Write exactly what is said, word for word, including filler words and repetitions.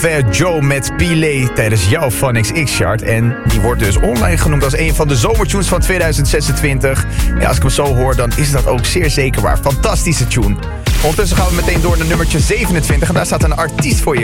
Joe met Pile tijdens jouw Phonics X-chart. En die wordt dus online genoemd als een van de zomertunes van tweeduizend zesentwintig. Ja, als ik hem zo hoor, dan is dat ook zeer zeker waar. Fantastische tune. Ondertussen gaan we meteen door naar nummertje zevenentwintig. En daar staat een artiest voor je